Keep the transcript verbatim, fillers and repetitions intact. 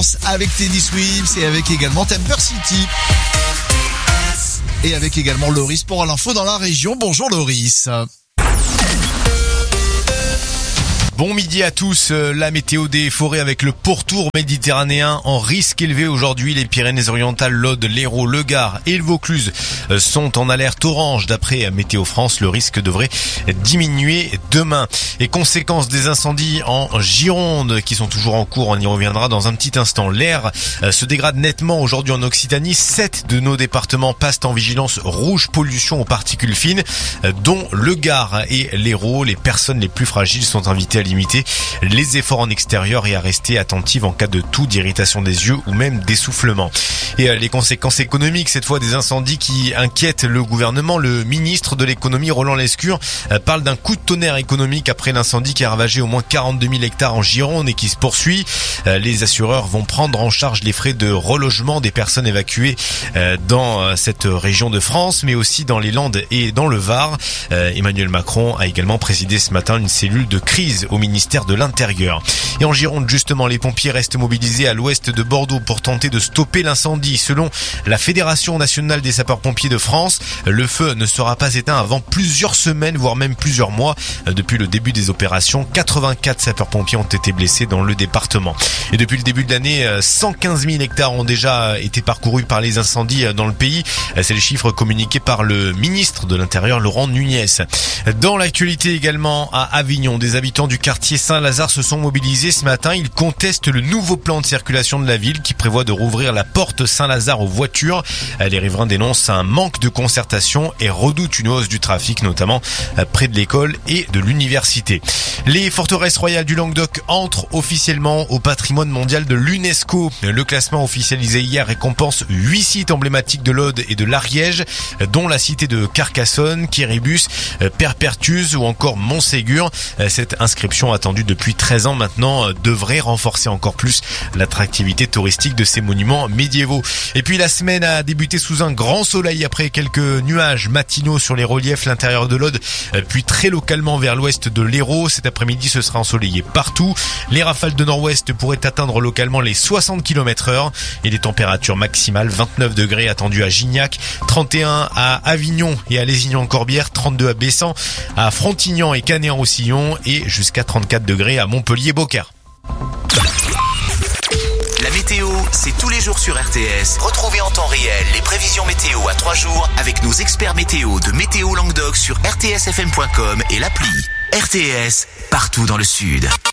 vacances avec Teddy Swims et avec également Temper City. Et avec également Loris pour l'info dans la région. Bonjour Loris. Bon midi à tous, la météo des forêts avec le pourtour méditerranéen en risque élevé aujourd'hui. Les Pyrénées-Orientales, l'Aude, l'Hérault, le Gard et le Vaucluse sont en alerte orange. D'après Météo France, le risque devrait diminuer demain. Et conséquence des incendies en Gironde qui sont toujours en cours, on y reviendra dans un petit instant. L'air se dégrade nettement aujourd'hui en Occitanie. Sept de nos départements passent en vigilance rouge pollution aux particules fines, dont le Gard et l'Hérault. Les personnes les plus fragiles sont invitées à limiter les efforts en extérieur et à rester attentives en cas de toux, d'irritation des yeux ou même d'essoufflement. Et les conséquences économiques, cette fois des incendies qui inquiètent le gouvernement. Le ministre de l'économie, Roland Lescure, parle d'un coup de tonnerre économique après l'incendie qui a ravagé au moins quarante-deux mille hectares en Gironde et qui se poursuit. Les assureurs vont prendre en charge les frais de relogement des personnes évacuées dans cette région de France, mais aussi dans les Landes et dans le Var. Emmanuel Macron a également présidé ce matin une cellule de crise au ministère de l'Intérieur. Et en Gironde, justement, les pompiers restent mobilisés à l'ouest de Bordeaux pour tenter de stopper l'incendie. Selon la Fédération nationale des sapeurs-pompiers de France, le feu ne sera pas éteint avant plusieurs semaines, voire même plusieurs mois. Depuis le début des opérations, quatre-vingt-quatre sapeurs-pompiers ont été blessés dans le département. Et depuis le début de l'année, cent quinze mille hectares ont déjà été parcourus par les incendies dans le pays. C'est le chiffre communiqué par le ministre de l'Intérieur, Laurent Nunez. Dans l'actualité également, à Avignon, des habitants du quartier Saint-Lazare se sont mobilisés ce matin. Ils contestent le nouveau plan de circulation de la ville qui prévoit de rouvrir la porte Saint-Lazare aux voitures. Les riverains dénoncent un manque de concertation et redoutent une hausse du trafic, notamment près de l'école et de l'université. Les forteresses royales du Languedoc entrent officiellement au patrimoine mondial de l'UNESCO. Le classement officialisé hier récompense huit sites emblématiques de l'Aude et de l'Ariège, dont la cité de Carcassonne, Quéribus, Perpertuis ou encore Montségur. Cette inscription attendue depuis treize ans maintenant devrait renforcer encore plus l'attractivité touristique de ces monuments médiévaux. Et puis la semaine a débuté sous un grand soleil après quelques nuages matinaux sur les reliefs, l'intérieur de l'Aude, puis très localement vers l'ouest de l'Hérault. Cet après-midi, ce sera ensoleillé partout. Les rafales de nord-ouest pourraient atteindre localement les soixante kilomètres heure et les températures maximales vingt-neuf degrés attendues à Gignac, trente et un à Avignon et à Lézignan-Corbière, trente-deux à Bessan, à Frontignan et Canet-en-Roussillon et jusqu'à trente-quatre degrés à Montpellier-Beaucaire. La météo, c'est tous les jours sur R T S. Retrouvez en temps réel les prévisions météo à trois jours avec nos experts météo de Météo Languedoc sur r t s f m point com et l'appli. R T S, partout dans le sud.